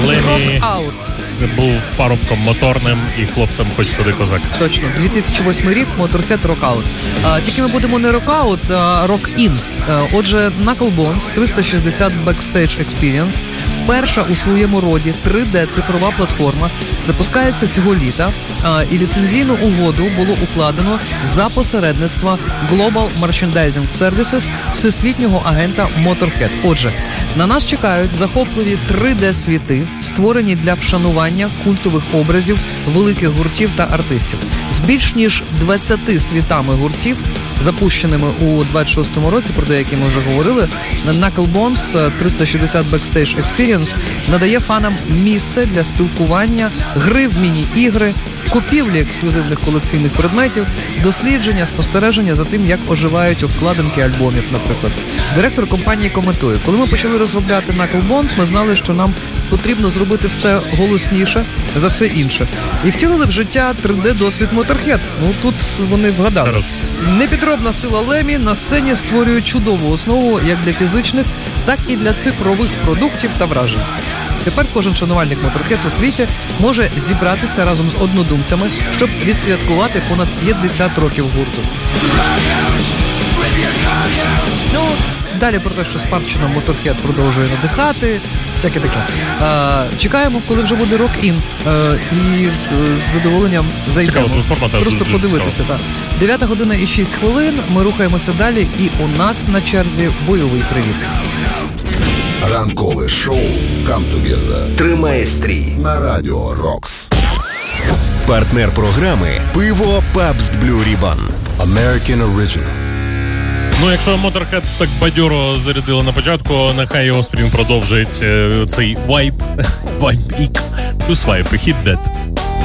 Лемі Out. був парубком моторним і хлопцем хоч туди козак. Точно, 2008 рік, Motorhead Rock Out. Тільки ми будемо не Rock Out, а Rock In. Отже, Knucklebones 360 Backstage Experience, перша у своєму роді 3D-цифрова платформа, запускається цього літа, і ліцензійну угоду було укладено за посередництва Global Merchandising Services всесвітнього агента Motorhead. Отже, на нас чекають захопливі 3D-світи, створені для вшанування культових образів великих гуртів та артистів. З більш ніж 20 світами гуртів, запущеними у 26-му році, про деякі ми вже говорили, Knucklebones 360 Backstage Experience надає фанам місце для спілкування, гри в міні-ігри, купівлі ексклюзивних колекційних предметів, дослідження, спостереження за тим, як оживають обкладинки альбомів, наприклад. Директор компанії коментує: коли ми почали розробляти Knucklebones, ми знали, що нам потрібно зробити все голосніше за все інше. І втілили в життя 3D-досвід Motorhead. Ну, тут вони вгадали. Непідробна сила Лемі на сцені створює чудову основу як для фізичних, так і для цифрових продуктів та вражень. Тепер кожен шанувальник Motorhead у світі може зібратися разом з однодумцями, щоб відсвяткувати понад 50 років гурту. Ну, далі про те, що спадщина Motorhead продовжує надихати, всяке таке. Чекаємо, коли вже буде Rock In, і з задоволенням зайдемо. Просто подивитися. 9 година і 6 хвилин, ми рухаємося далі, і у нас на черзі бойовий привіт. Ранкове шоу «Come Together» «Тримай стрій» на Радіо Рокс. Партнер програми «Пиво Pabst Blue Ribbon». American Original. Ну, якщо Motorhead так бадьоро зарядили на початку, нехай Offspring продовжить цей вайб, вайб-ік, плюс вайб, hit that.